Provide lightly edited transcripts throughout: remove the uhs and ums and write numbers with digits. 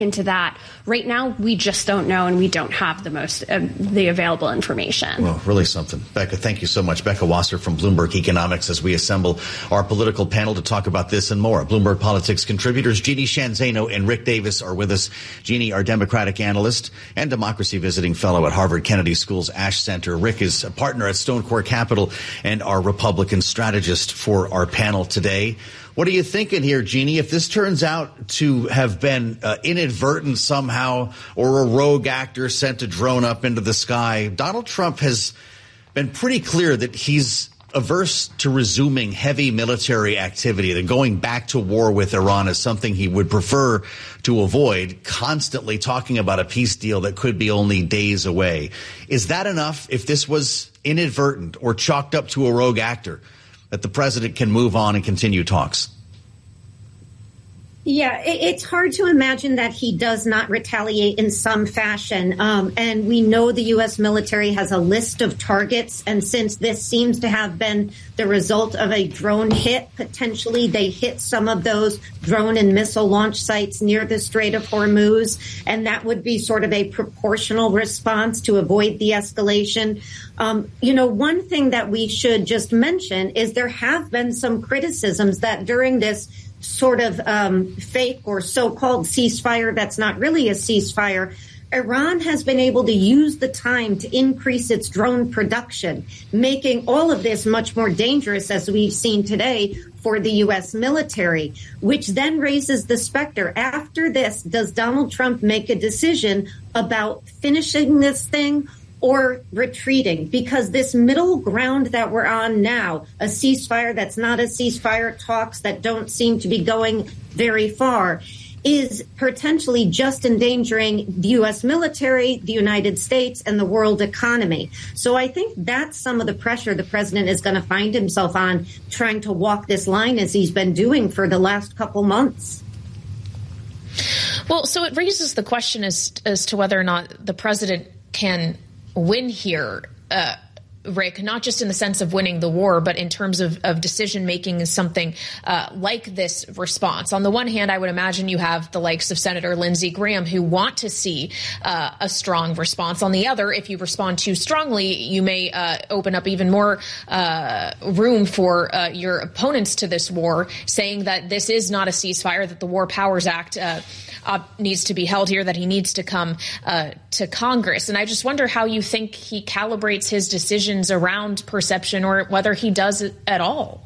into that. Right now, we just don't know, and we don't have the available information. Well, really something. Becca, thank you so much. Becca Wasser from Bloomberg Economics, as we assemble our political panel to talk about this and more. Bloomberg Politics contributors Jeannie Sheehan Zaino and Rick Davis are with us. Jeannie, our Democratic analyst and democracy visiting fellow at Harvard Kennedy School's Ash Center. Rick is a partner at Stonecore Capital and our Republican strategist for our panel today. What are you thinking here, Jeannie? If this turns out to have been inadvertent somehow, or a rogue actor sent a drone up into the sky, Donald Trump has been pretty clear that he's averse to resuming heavy military activity, that going back to war with Iran is something he would prefer to avoid, constantly talking about a peace deal that could be only days away. Is that enough, if this was inadvertent or chalked up to a rogue actor, that the president can move on and continue talks? Yeah, it's hard to imagine that he does not retaliate in some fashion. And we know the U.S. military has a list of targets. And since this seems to have been the result of a drone hit, potentially they hit some of those drone and missile launch sites near the Strait of Hormuz. And that would be sort of a proportional response to avoid the escalation. One thing that we should just mention is there have been some criticisms that during this sort of fake or so-called ceasefire that's not really a ceasefire, Iran has been able to use the time to increase its drone production, making all of this much more dangerous, as we've seen today, for the U.S. military, which then raises the specter. After this, does Donald Trump make a decision about finishing this thing or retreating? Because this middle ground that we're on now, a ceasefire that's not a ceasefire, talks that don't seem to be going very far, is potentially just endangering the U.S. military, the United States, and the world economy. So I think that's some of the pressure the president is going to find himself on, trying to walk this line as he's been doing for the last couple months. Well, so it raises the question as to whether or not the president can win here, Rick, not just in the sense of winning the war, but in terms of decision making is something like this response. On the one hand, I would imagine you have the likes of Senator Lindsey Graham who want to see a strong response. On the other, if you respond too strongly, you may open up even more room for your opponents to this war, saying that this is not a ceasefire, that the War Powers Act needs to be held here, that he needs to come to Congress. And I just wonder how you think he calibrates his decisions around perception, or whether he does it at all.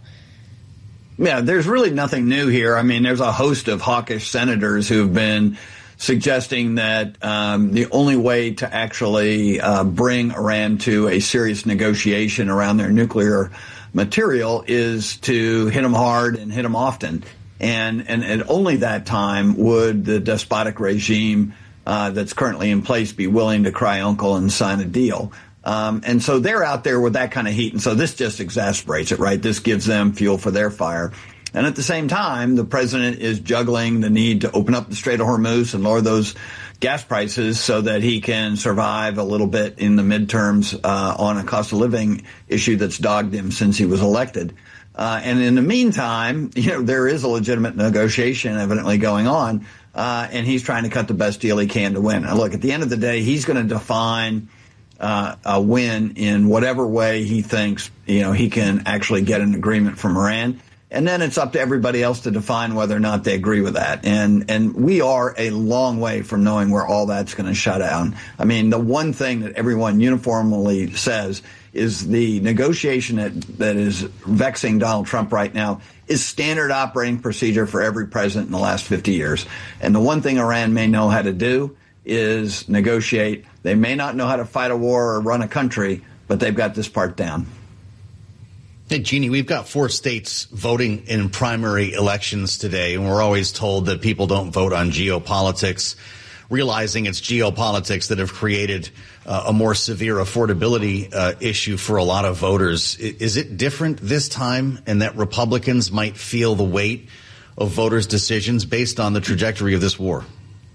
Yeah, there's really nothing new here. I mean, there's a host of hawkish senators who've been suggesting that the only way to actually bring Iran to a serious negotiation around their nuclear material is to hit them hard and hit them often. And at only that time would the despotic regime that's currently in place be willing to cry uncle and sign a deal. And so they're out there with that kind of heat. And so this just exasperates it, right? This gives them fuel for their fire. And at the same time, the president is juggling the need to open up the Strait of Hormuz and lower those gas prices so that he can survive a little bit in the midterms on a cost of living issue that's dogged him since he was elected. And in the meantime, there is a legitimate negotiation evidently going on, and he's trying to cut the best deal he can to win. Now, look, at the end of the day, he's going to define a win in whatever way he thinks, he can actually get an agreement from Iran. And then it's up to everybody else to define whether or not they agree with that. And we are a long way from knowing where all that's going to shut down. I mean, the one thing that everyone uniformly says is the negotiation that is vexing Donald Trump right now is standard operating procedure for every president in the last 50 years. And the one thing Iran may know how to do is negotiate. They may not know how to fight a war or run a country, but they've got this part down. Hey, Jeannie, we've got 4 states voting in primary elections today, and we're always told that people don't vote on geopolitics, realizing it's geopolitics that have created a more severe affordability issue for a lot of voters. Is it different this time, and that Republicans might feel the weight of voters' decisions based on the trajectory of this war?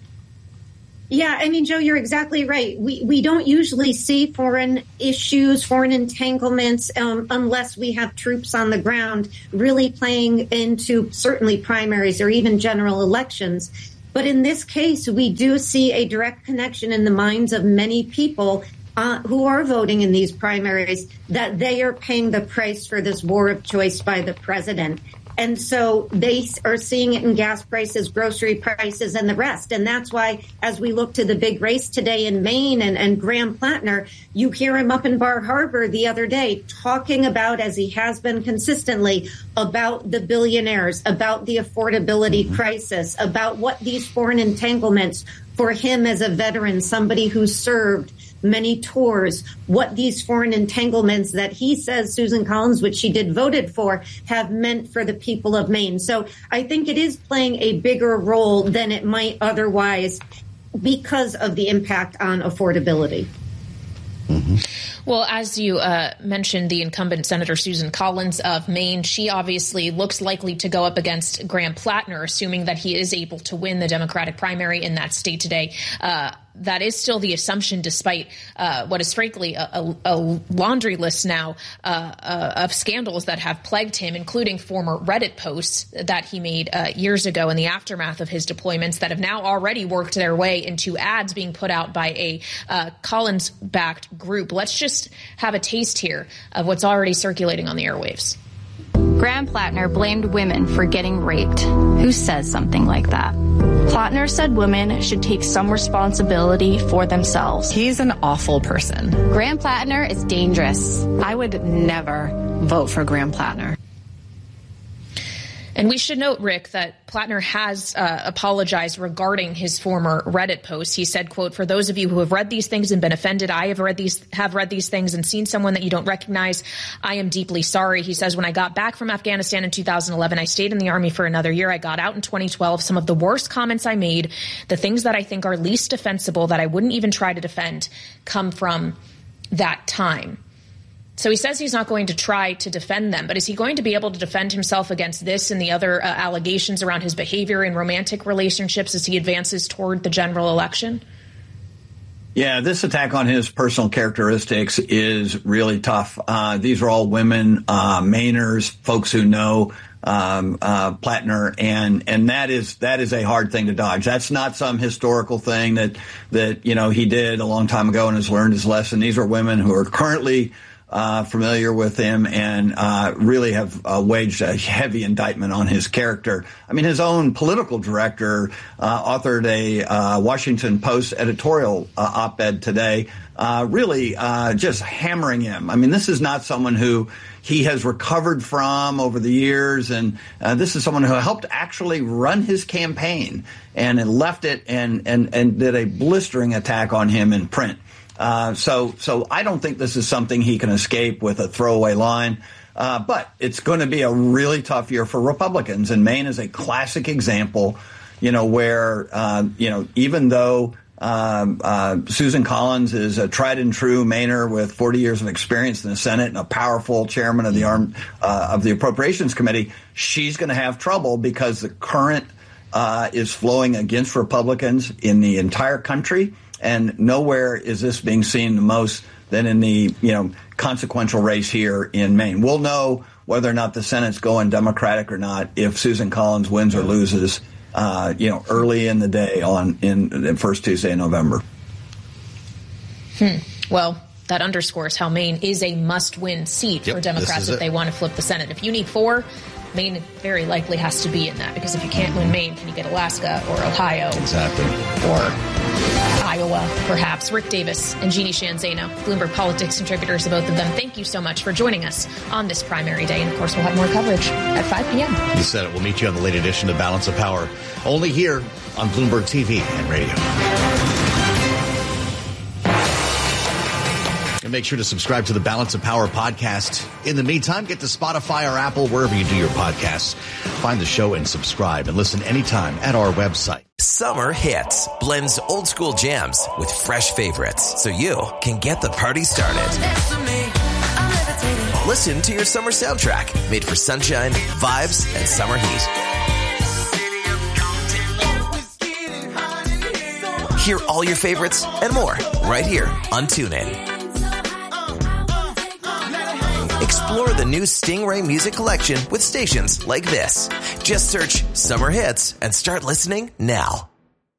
Yeah, I mean, Joe, you're exactly right. We don't usually see foreign issues, foreign entanglements, unless we have troops on the ground really playing into certainly primaries or even general elections. But in this case, we do see a direct connection in the minds of many people who are voting in these primaries that they are paying the price for this war of choice by the president. And so they are seeing it in gas prices, grocery prices, and the rest. And that's why, as we look to the big race today in Maine and Graham Plattner, you hear him up in Bar Harbor the other day talking about, as he has been consistently, about the billionaires, about the affordability crisis, about what these foreign entanglements for him as a veteran, somebody who served many tours, what these foreign entanglements that he says Susan Collins, which she did voted for, have meant for the people of Maine. So I think it is playing a bigger role than it might otherwise because of the impact on affordability. Mm-hmm. Well, as you mentioned, the incumbent Senator Susan Collins of Maine, she obviously looks likely to go up against Graham Plattner, assuming that he is able to win the Democratic primary in that state today. That is still the assumption, despite what is frankly a laundry list now of scandals that have plagued him, including former Reddit posts that he made years ago in the aftermath of his deployments that have now already worked their way into ads being put out by a Collins-backed group. Let's just have a taste here of what's already circulating on the airwaves. Graham Plattner blamed women for getting raped. Who says something like that? Plattner said women should take some responsibility for themselves. He's an awful person. Graham Plattner is dangerous. I would never vote for Graham Plattner. And we should note, Rick, that Plattner has apologized regarding his former Reddit post. He said, quote, "For those of you who have read these things and been offended, I have read these things and seen someone that you don't recognize. I am deeply sorry." He says, "When I got back from Afghanistan in 2011, I stayed in the Army for another year. I got out in 2012. Some of the worst comments I made, the things that I think are least defensible that I wouldn't even try to defend, come from that time." So he says he's not going to try to defend them, but is he going to be able to defend himself against this and the other allegations around his behavior in romantic relationships as he advances toward the general election? Yeah, this attack on his personal characteristics is really tough. These are all women, Mainers, folks who know Plattner, and that is a hard thing to dodge. That's not some historical thing that he did a long time ago and has learned his lesson. These are women who are currently familiar with him and really have waged a heavy indictment on his character. I mean, his own political director authored a Washington Post editorial op-ed today, really just hammering him. I mean, this is not someone who he has recovered from over the years, and this is someone who helped actually run his campaign and left it and did a blistering attack on him in print. So I don't think this is something he can escape with a throwaway line. But it's going to be a really tough year for Republicans. And Maine is a classic example, where, even though Susan Collins is a tried and true Mainer with 40 years of experience in the Senate and a powerful chairman of the Appropriations Committee, she's going to have trouble because the current is flowing against Republicans in the entire country. And nowhere is this being seen the most than in the, consequential race here in Maine. We'll know whether or not the Senate's going Democratic or not if Susan Collins wins or loses, early in the day in the first Tuesday in November. Well, that underscores how Maine is a must-win seat for Democrats if they want to flip the Senate. If you need 4, Maine very likely has to be in that, because if you can't win Maine, can you get Alaska or Ohio? Exactly. Or Iowa, perhaps. Rick Davis and Jeannie Sheehan Zaino, Bloomberg Politics contributors, the both of them. Thank you so much for joining us on this primary day. And, of course, we'll have more coverage at 5 p.m. You said it. We'll meet you on the late edition of Balance of Power, only here on Bloomberg TV and radio. And make sure to subscribe to the Balance of Power podcast. In the meantime, get to Spotify or Apple, wherever you do your podcasts. Find the show and subscribe and listen anytime at our website. Summer Hits blends old school jams with fresh favorites so you can get the party started. Listen to your summer soundtrack made for sunshine, vibes, and summer heat. Hear all your favorites and more right here on TuneIn. Explore the new Stingray music collection with stations like this. Just search Summer Hits and start listening now.